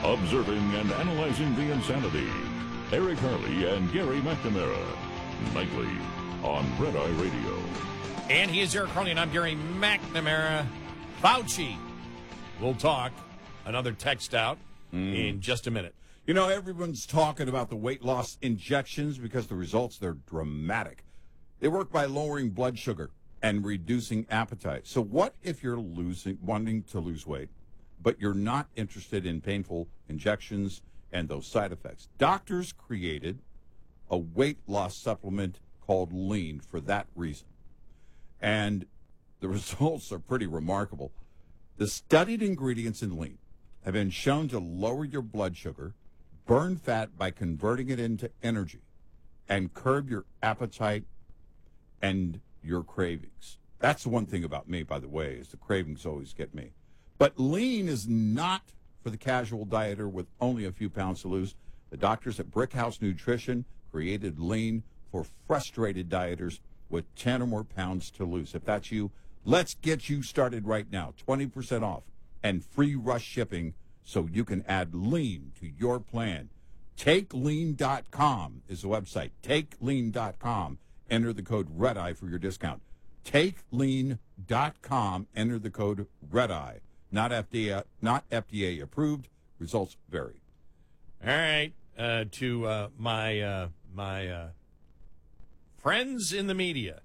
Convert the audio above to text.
Observing and analyzing the insanity. Eric Harley and Gary McNamara. Nightly on Red Eye Radio. And he is Eric Harley, and I'm Gary McNamara. Fauci. We'll talk. Another text out in just a minute. You know, everyone's talking about the weight loss injections because the results, they're dramatic. They work by lowering blood sugar and reducing appetite. So what if you're wanting to lose weight, but you're not interested in painful injections and those side effects? Doctors created a weight loss supplement called Lean for that reason. And the results are pretty remarkable. The studied ingredients in Lean have been shown to lower your blood sugar, burn fat by converting it into energy, and curb your appetite and your cravings. That's the one thing about me, by the way, is the cravings always get me. But Lean is not for the casual dieter with only a few pounds to lose. The doctors at Brickhouse Nutrition created Lean for frustrated dieters with 10 or more pounds to lose. If that's you, let's get you started right now. 20% off and free rush shipping so you can add Lean to your plan. TakeLean.com is the website. TakeLean.com. Enter the code REDEYE for your discount. TakeLean.com. Enter the code REDEYE. Not FDA approved. Results vary. All right. To my friends in the media,